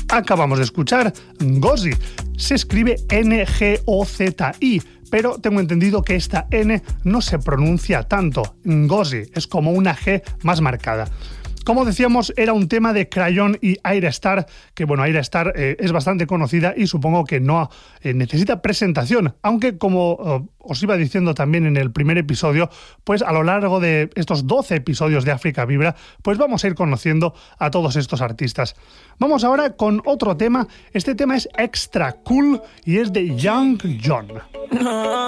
Acabamos de escuchar Ngozi. Se escribe N-G-O-Z-I, pero tengo entendido que esta N no se pronuncia tanto. Ngozi es como una G más marcada. Como decíamos, era un tema de Crayon y Ayra Starr, que bueno, Ayra Starr es bastante conocida y supongo que no necesita presentación, aunque como os iba diciendo también en el primer episodio, pues a lo largo de estos 12 episodios de África Vibra, pues vamos a ir conociendo a todos estos artistas. Vamos ahora con otro tema. Este tema es extra cool y es de Young John.